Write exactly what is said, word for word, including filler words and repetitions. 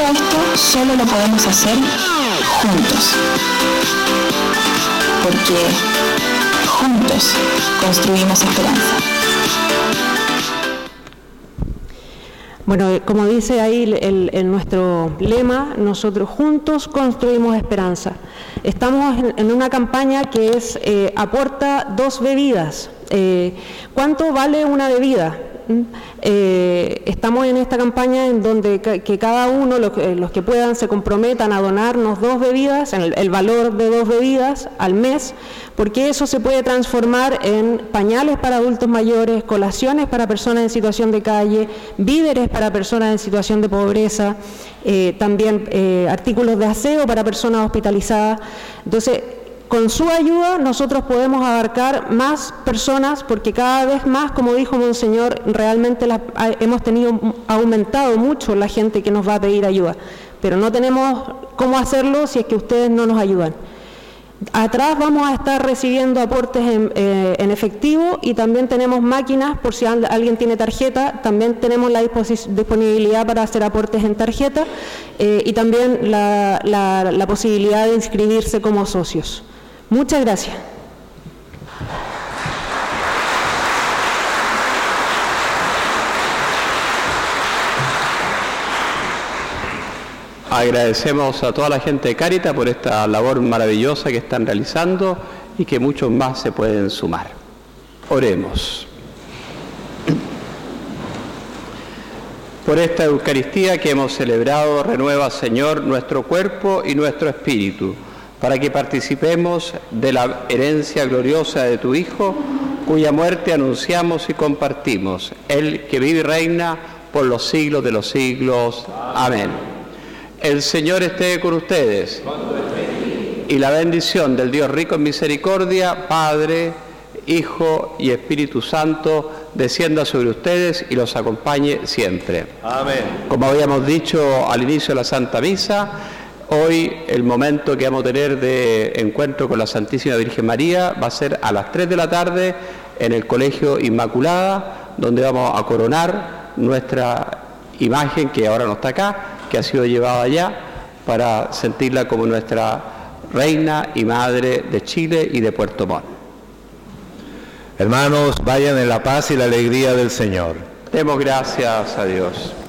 esto solo lo podemos hacer juntos, porque juntos construimos esperanza. Bueno, como dice ahí el, el, nuestro lema, nosotros juntos construimos esperanza. Estamos en, en una campaña que es eh, aporta dos bebidas. Eh, ¿Cuánto vale una bebida? Eh, estamos en esta campaña en donde que, que cada uno, los, los que puedan, se comprometan a donarnos dos bebidas, el, el valor de dos bebidas al mes, porque eso se puede transformar en pañales para adultos mayores, colaciones para personas en situación de calle, víveres para personas en situación de pobreza, eh, también eh, artículos de aseo para personas hospitalizadas. Entonces, con su ayuda nosotros podemos abarcar más personas, porque cada vez más, como dijo Monseñor, realmente la, hemos tenido ha aumentado mucho la gente que nos va a pedir ayuda, pero no tenemos cómo hacerlo si es que ustedes no nos ayudan. Atrás vamos a estar recibiendo aportes en, eh, en efectivo, y también tenemos máquinas, por si alguien tiene tarjeta, también tenemos la disponibilidad para hacer aportes en tarjeta, eh, y también la, la, la posibilidad de inscribirse como socios. Muchas gracias. Agradecemos a toda la gente de Cáritas por esta labor maravillosa que están realizando y que muchos más se pueden sumar. Oremos. Por esta Eucaristía que hemos celebrado, renueva, Señor, nuestro cuerpo y nuestro espíritu, para que participemos de la herencia gloriosa de tu Hijo, cuya muerte anunciamos y compartimos, Él que vive y reina por los siglos de los siglos. Amén. El Señor esté con ustedes, y la bendición del Dios rico en misericordia, Padre, Hijo y Espíritu Santo, descienda sobre ustedes y los acompañe siempre. Amén. Como habíamos dicho al inicio de la Santa Misa, hoy el momento que vamos a tener de encuentro con la Santísima Virgen María va a ser a las tres de la tarde en el Colegio Inmaculada, donde vamos a coronar nuestra imagen, que ahora no está acá, que ha sido llevada allá, para sentirla como nuestra reina y madre de Chile y de Puerto Montt. Hermanos, vayan en la paz y la alegría del Señor. Demos gracias a Dios.